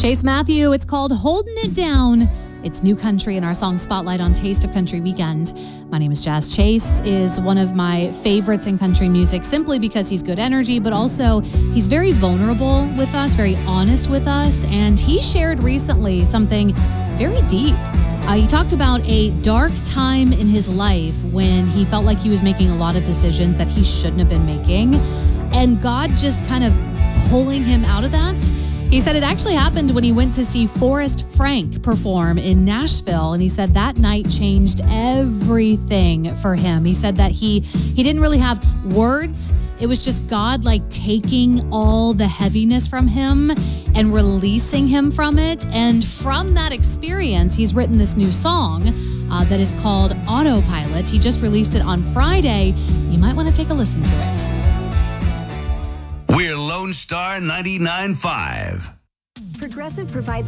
Chase Matthew, it's called Holding It Down. It's new country in our song Spotlight on Taste of Country Weekend. My name is Jazz. Chase is one of my favorites in country music simply because he's good energy, but also he's very vulnerable with us, very honest with us, and he shared recently something very deep. He talked about a dark time in his life when he felt like he was making a lot of decisions that he shouldn't have been making, and God just kind of pulling him out of that. He said it actually happened when he went to see Forrest Frank perform in Nashville, and he said that night changed everything for him. He said that he didn't really have words. It was just God like taking all the heaviness from him and releasing him from it. And from that experience, he's written this new song that is called Autopilot. He just released it on Friday. You might want to take a listen to it. We're Lone Star 99.5. Progressive provides